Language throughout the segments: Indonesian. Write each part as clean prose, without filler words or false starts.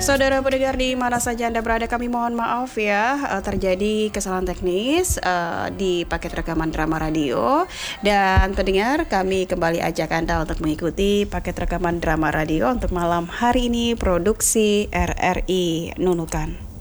Saudara pendengar di mana saja Anda berada, kami mohon maaf ya, terjadi kesalahan teknis di paket rekaman drama radio. Dan pendengar, kami kembali ajak Anda untuk mengikuti paket rekaman drama radio untuk malam hari ini, produksi RRI Nunukan.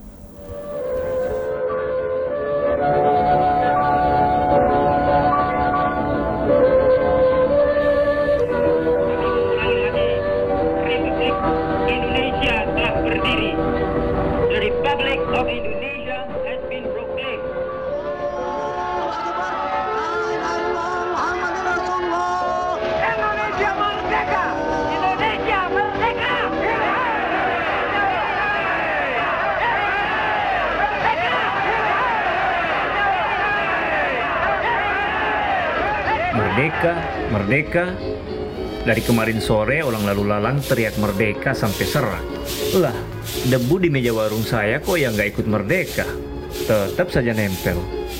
Merdeka, merdeka. Dari kemarin sore orang lalu lalang teriak merdeka sampai serak. Lah, debu di meja warung saya kok yang gak ikut merdeka? Tetap saja nempel.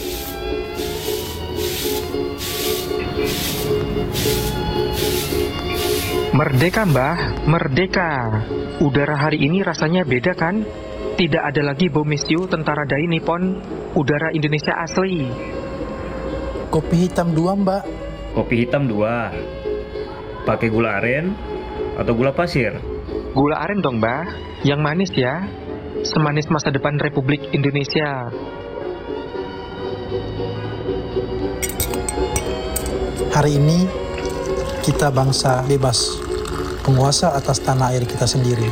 Merdeka Mbah, merdeka. Udara hari ini rasanya beda kan? Tidak ada lagi bau mesiu tentara Dai Nippon. Udara Indonesia asli. Kopi hitam 2 Mbak. Kopi hitam 2. Pakai gula aren atau gula pasir? Gula aren dong Mbah, yang manis ya. Semanis masa depan Republik Indonesia. Hari ini kita bangsa bebas, penguasa atas tanah air kita sendiri.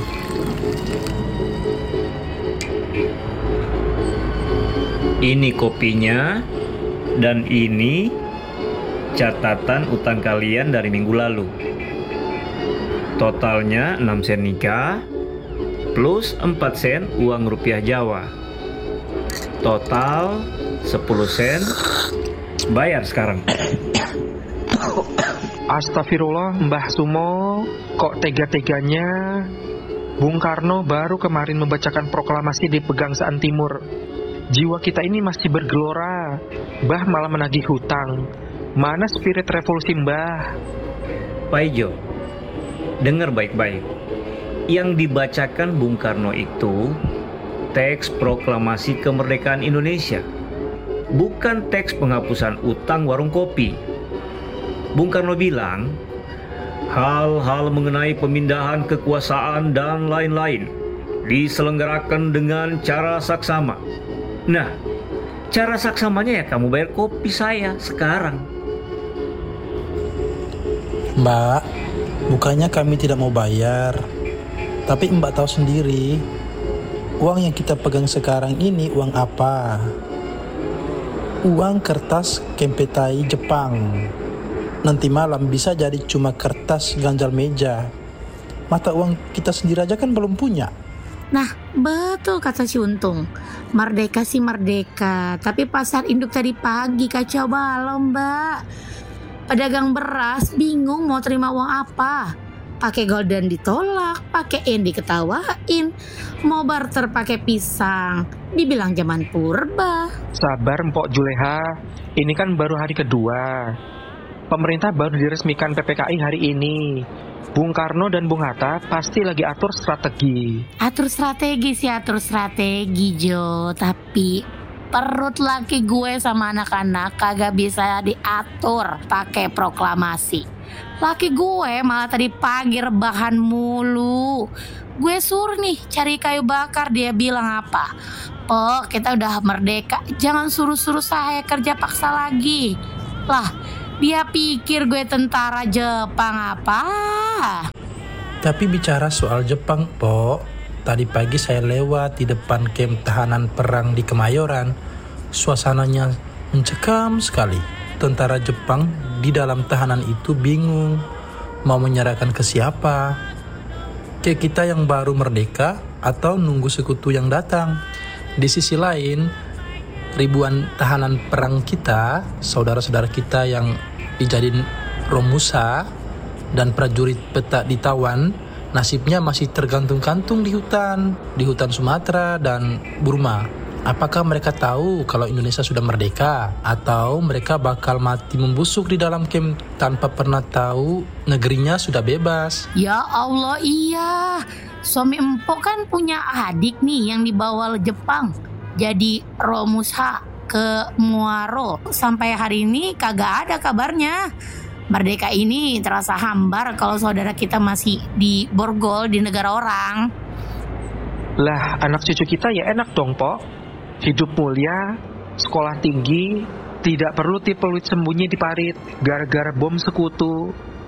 Ini kopinya, dan ini catatan utang kalian dari minggu lalu. Totalnya 6 sen nikah plus 4 sen uang rupiah Jawa. Total 10 sen. Bayar sekarang. Astagfirullah Mbah Sumo, kok tega-teganya? Bung Karno baru kemarin membacakan proklamasi di Pegangsaan Timur. Jiwa kita ini masih bergelora. Mbah malah menagih hutang. Mana spirit revolusi Mbah? Pak Ijo, dengar baik-baik. Yang dibacakan Bung Karno itu teks proklamasi kemerdekaan Indonesia, bukan teks penghapusan utang warung kopi. Bung Karno bilang, hal-hal mengenai pemindahan kekuasaan dan lain-lain diselenggarakan dengan cara saksama. Nah, cara saksamanya ya kamu bayar kopi saya sekarang. Mbak, bukannya kami tidak mau bayar, tapi Mbak tahu sendiri, uang yang kita pegang sekarang ini uang apa? Uang kertas Kempetai Jepang. Nanti malam bisa jadi cuma kertas ganjal meja. Mata uang kita sendiri aja kan belum punya. Nah, betul kata si Untung. Merdeka sih merdeka, tapi pasar induk tadi pagi kacau balau Mbak. Pedagang beras bingung mau terima uang apa. Pakai golden ditolak, pakai yen diketawain, mau barter pakai pisang, dibilang zaman purba. Sabar Mpok Juleha, ini kan baru hari kedua. Pemerintah baru diresmikan PPKI hari ini. Bung Karno dan Bung Hatta pasti lagi atur strategi. Atur strategi Jo, tapi perut laki gue sama anak-anak kagak bisa diatur pakai proklamasi. Laki gue malah tadi pagi rebahan mulu. Gue suruh nih cari kayu bakar, dia bilang apa? Pok, kita udah merdeka, jangan suruh-suruh saya kerja paksa lagi. Lah, dia pikir gue tentara Jepang apa? Tapi bicara soal Jepang, Pok, tadi pagi saya lewat di depan kem tahanan perang di Kemayoran. Suasananya mencekam sekali. Tentara Jepang di dalam tahanan itu bingung mau menyerahkan ke siapa. Ke kita yang baru merdeka atau nunggu sekutu yang datang. Di sisi lain, ribuan tahanan perang kita, saudara-saudara kita yang dijadiin Romusa dan prajurit peta ditawan, nasibnya masih tergantung-gantung di hutan Sumatera dan Burma. Apakah mereka tahu kalau Indonesia sudah merdeka? Atau mereka bakal mati membusuk di dalam kem tanpa pernah tahu negerinya sudah bebas? Ya Allah, iya. Suami empok kan punya adik nih yang dibawa Jepang jadi Romusha ke Muaro. Sampai hari ini kagak ada kabarnya. Merdeka ini terasa hambar kalau saudara kita masih di borgol di negara orang. Lah, anak cucu kita ya enak dong, Pok. Hidup mulia, sekolah tinggi, tidak perlu peluit sembunyi di parit gara-gara bom sekutu.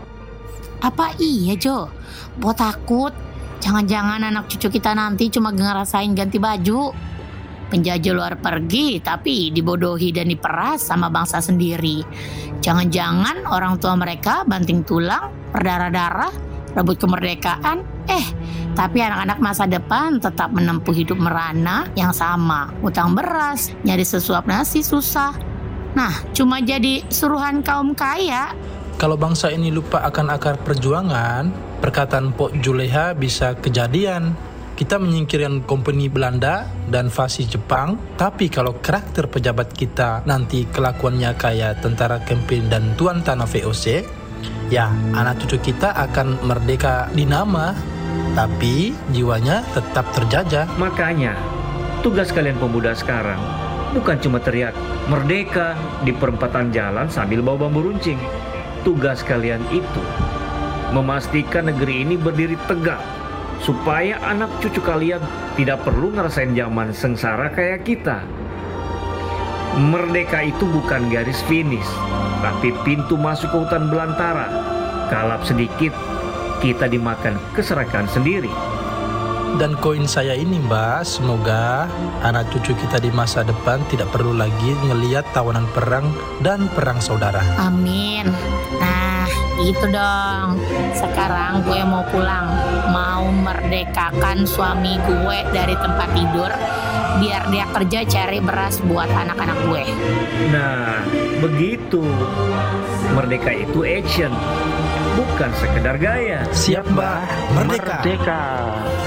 Apa iya, Jo? Pok takut jangan-jangan anak cucu kita nanti cuma ngerasain ganti baju. Penjajah luar pergi tapi dibodohi dan diperas sama bangsa sendiri. Jangan-jangan orang tua mereka banting tulang, berdarah-darah, rebut kemerdekaan. Tapi anak-anak masa depan tetap menempuh hidup merana yang sama. Utang beras, nyari sesuap nasi susah. Nah, cuma jadi suruhan kaum kaya. Kalau bangsa ini lupa akan akar perjuangan, perkataan Pok Juleha bisa kejadian. Kita menyingkirkan company Belanda dan fasis Jepang, tapi kalau karakter pejabat kita nanti kelakuannya kayak tentara campaign dan tuan tanah VOC, ya anak cucu kita akan merdeka di nama, tapi jiwanya tetap terjajah. Makanya, tugas kalian pemuda sekarang bukan cuma teriak merdeka di perempatan jalan sambil bawa bambu runcing. Tugas kalian itu memastikan negeri ini berdiri tegak supaya anak cucu kalian tidak perlu ngerasain zaman sengsara kayak kita. Merdeka itu bukan garis finish, tapi pintu masuk ke hutan belantara. Kalap sedikit, kita dimakan keserakahan sendiri. Dan koin saya ini, Mbak, semoga anak cucu kita di masa depan tidak perlu lagi ngelihat tawanan perang dan perang saudara. Amin. Nah, gitu dong. Sekarang gue mau pulang. Mau merdekakan suami gue dari tempat tidur biar dia kerja cari beras buat anak-anak gue. Nah, begitu. Merdeka itu action, bukan sekedar gaya. Siap, Mbak. Merdeka. Merdeka.